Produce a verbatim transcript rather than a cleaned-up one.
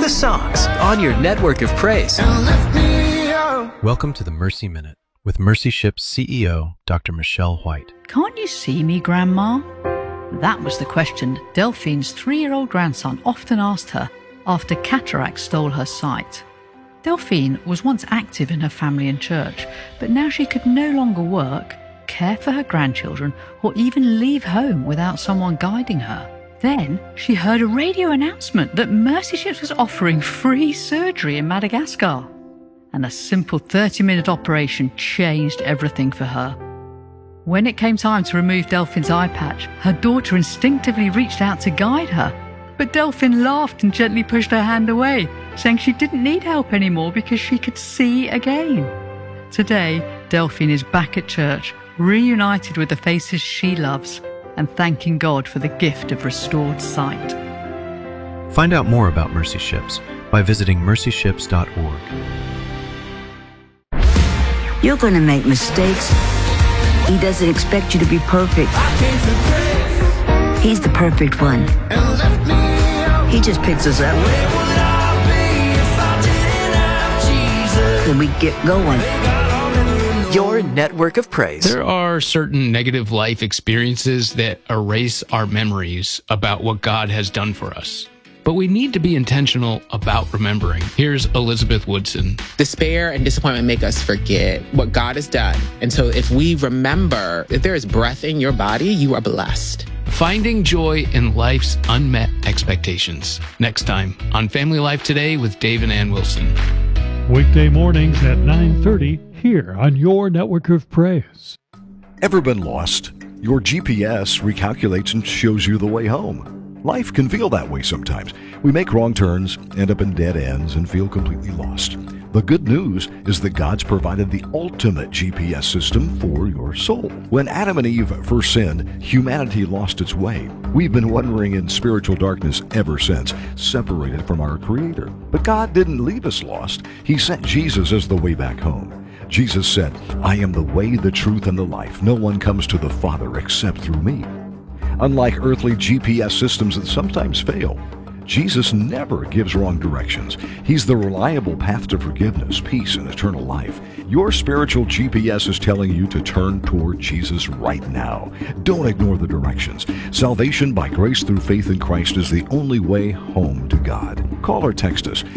the songs on your network of praise. Welcome to the Mercy Minute with Mercy Ship's C E O, Doctor Michelle White. Can't you see me, Grandma? That was the question Delphine's three-year-old grandson often asked her after cataract stole her sight. Delphine was once active in her family and church, but now she could no longer work, care for her grandchildren, or even leave home without someone guiding her. Then she heard a radio announcement that Mercy Ships was offering free surgery in Madagascar. And a simple thirty-minute operation changed everything for her. When it came time to remove Delphine's eye patch, her daughter instinctively reached out to guide her. But Delphine laughed and gently pushed her hand away, saying she didn't need help anymore because she could see again. Today, Delphine is back at church, reunited with the faces she loves, and thanking God for the gift of restored sight. Find out more about Mercy Ships by visiting mercy ships dot org. You're going to make mistakes. He doesn't expect you to be perfect. He's the perfect one. He just picks us up when we get going. Your network of praise. There are certain negative life experiences that erase our memories about what God has done for us. But we need to be intentional about remembering. Here's Elizabeth Woodson. Despair and disappointment make us forget what God has done. And so if we remember, if there is breath in your body, you are blessed. Finding joy in life's unmet expectations. Next time on Family Life Today with Dave and Ann Wilson. Weekday mornings at nine thirty here on your network of praise. Ever been lost? Your G P S recalculates and shows you the way home. Life can feel that way sometimes. We make wrong turns, end up in dead ends, and feel completely lost. The good news is that God's provided the ultimate G P S system for your soul. When Adam and Eve first sinned, humanity lost its way. We've been wandering in spiritual darkness ever since, separated from our Creator. But God didn't leave us lost. He sent Jesus as the way back home. Jesus said, "I am the way, the truth, and the life. No one comes to the Father except through me." Unlike earthly G P S systems that sometimes fail, Jesus never gives wrong directions. He's the reliable path to forgiveness, peace, and eternal life. Your spiritual G P S is telling you to turn toward Jesus right now. Don't ignore the directions. Salvation by grace through faith in Christ is the only way home to God. Call or text us